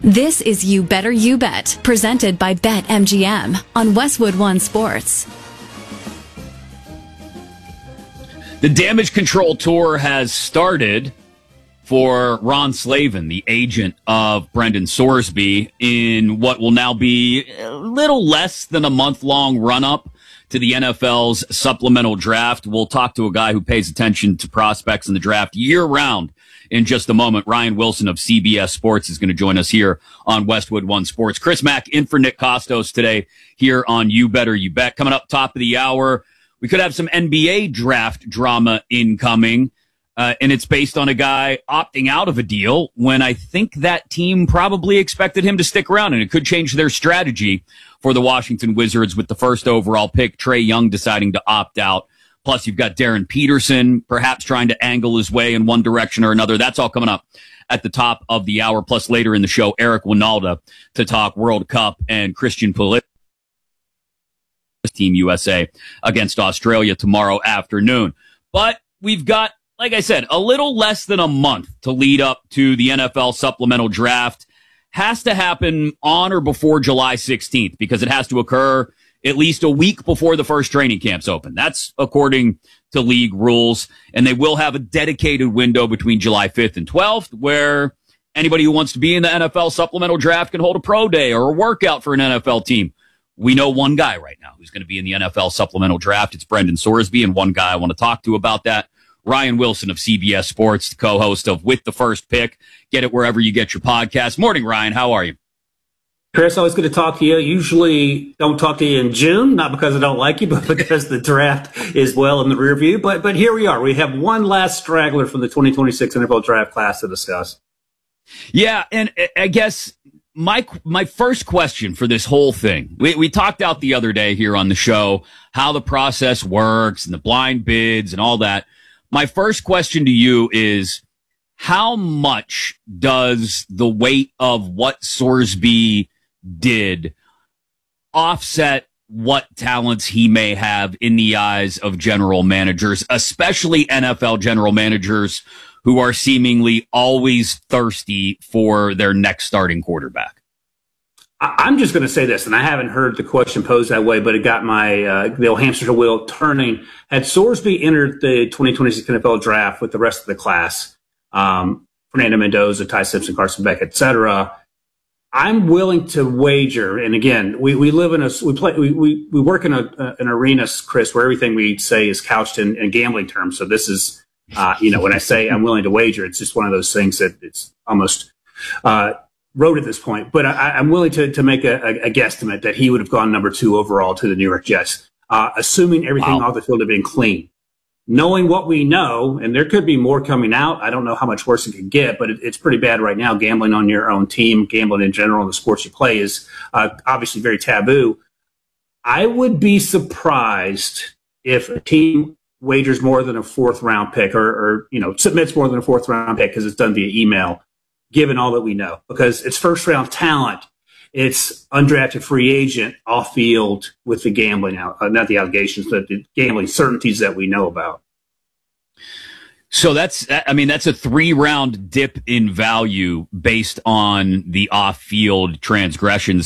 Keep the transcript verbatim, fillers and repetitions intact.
This is You Better You Bet, presented by BetMGM on Westwood One Sports. The Damage Control Tour has started for Ron Slavin, the agent of Brendan Sorsby, in what will now be a little less than a month-long run-up to the N F L's supplemental draft. We'll talk to a guy who pays attention to prospects in the draft year-round in just a moment. Ryan Wilson of C B S Sports is going to join us here on Westwood One Sports. Chris Mack in for Nick Kostos today here on You Better You Bet. Coming up top of the hour, we could have some N B A draft drama incoming, uh, and it's based on a guy opting out of a deal when I think that team probably expected him to stick around, and it could change their strategy for the Washington Wizards with the first overall pick, Trae Young deciding to opt out. Plus, you've got Darren Peterson perhaps trying to angle his way in one direction or another. That's all coming up at the top of the hour. Plus, later in the show, Eric Winalda to talk World Cup and Christian Pulisic, Team U S A against Australia tomorrow afternoon. But we've got, like I said, a little less than a month to lead up to the N F L supplemental draft. Has to happen on or before July sixteenth because it has to occur at least a week before the first training camps open. That's according to league rules. And they will have a dedicated window between July fifth and twelfth where anybody who wants to be in the N F L supplemental draft can hold a pro day or a workout for an N F L team. We know one guy right now who's going to be in the N F L supplemental draft. It's Brendan Sorsby, and one guy I want to talk to about that, Ryan Wilson of C B S Sports, the co-host of With the First Pick. Get it wherever you get your podcast. Morning, Ryan. How are you? Chris, always good to talk to you. Usually don't talk to you in June, not because I don't like you, but because the draft is well in the rear view. But but here we are. We have one last straggler from the twenty twenty-six N F L draft class to discuss. Yeah, and I guess my my first question for this whole thing, we, we talked out the other day here on the show how the process works and the blind bids and all that. My first question to you is, how much does the weight of what Sorsby did offset what talents he may have in the eyes of general managers, especially N F L general managers who are seemingly always thirsty for their next starting quarterback? I'm just going to say this, and I haven't heard the question posed that way, but it got my uh, the old hamster wheel turning. Had Sorsby entered the twenty twenty-six N F L draft with the rest of the class, um, Fernando Mendoza, Ty Simpson, Carson Beck, et cetera, I'm willing to wager. And again, we, we live in a we play we we, we work in a, uh, an arena, Chris, where everything we say is couched in, in gambling terms. So this is, uh, you know, when I say I'm willing to wager, it's just one of those things that it's almost uh, rote at this point. But I, I'm willing to to make a, a, a guesstimate that he would have gone number two overall to the New York Jets, uh, assuming everything wow. off the field had been clean. Knowing what we know, and there could be more coming out. I don't know how much worse it could get, but it, it's pretty bad right now. Gambling on your own team, gambling in general, the sports you play is uh, obviously very taboo. I would be surprised if a team wagers more than a fourth round pick or, or you know, submits more than a fourth round pick because it's done via email, given all that we know, because it's first round talent. It's undrafted free agent off field with the gambling out, uh, not the allegations, but the gambling certainties that we know about. So that's, I mean, that's a three round dip in value based on the off field transgressions